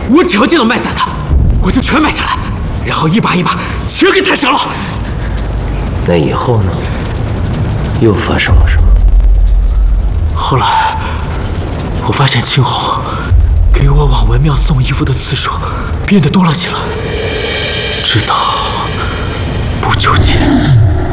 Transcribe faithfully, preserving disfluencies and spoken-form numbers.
我只要见到卖伞的，我就全买下来，然后一把一把全给踩折了。 那以后呢？又发生了什么？ 后来，我发现青红给我往文庙送衣服的次数变得多了起来，直到不久前。